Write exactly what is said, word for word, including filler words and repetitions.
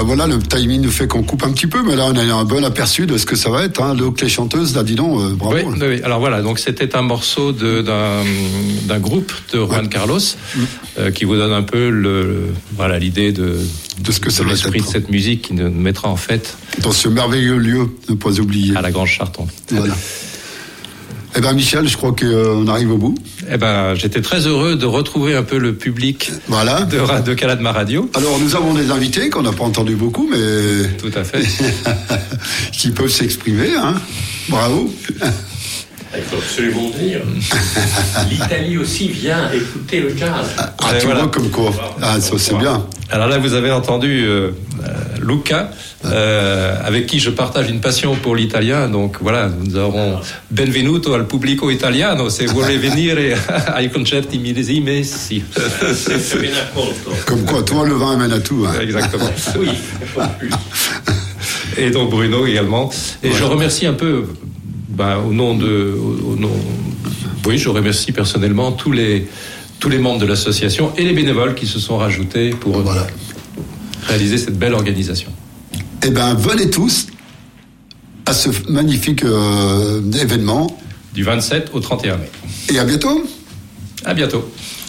ben voilà, le timing nous fait qu'on coupe un petit peu, mais là on a un bon aperçu de ce que ça va être. Hein. Le Clé chanteuse, là, dis donc, euh, bravo. Oui, oui, alors voilà, donc c'était un morceau de, d'un, d'un groupe de Juan ouais. Carlos mmh. euh, qui vous donne un peu le, voilà, l'idée de, de ce que ça de va l'esprit être. de cette musique qui nous mettra en fête dans ce merveilleux lieu, ne pas oublier. À la Grange Charton. Voilà. Eh ben Michel, je crois qu'on arrive au bout. Eh ben, j'étais très heureux de retrouver un peu le public voilà. de, de Caladma Radio. Alors, nous avons des invités qu'on n'a pas entendu beaucoup, mais... Tout à fait. qui peuvent s'exprimer, hein. Bravo. Il faut absolument dire. L'Italie aussi vient écouter le jazz. Ah, ah tu voilà. vois comme quoi. Ah, ça c'est bien. Alors là, vous avez entendu euh, Luca, euh, avec qui je partage une passion pour l'italien. Donc voilà, nous aurons benvenuto al pubblico italiano, se vuole venire ai concerti millesimi, si. C'est bien accolto. Comme quoi, toi, le vin amène à tout. Hein. Exactement. Oui. Et donc Bruno également. Et voilà. Je remercie un peu... Ben, au nom de, au, au nom, oui, je remercie personnellement tous les tous les membres de l'association et les bénévoles qui se sont rajoutés pour voilà. réaliser cette belle organisation. Eh ben, venez tous à ce magnifique euh, événement du vingt-sept au trente et un mai. Et à bientôt. À bientôt.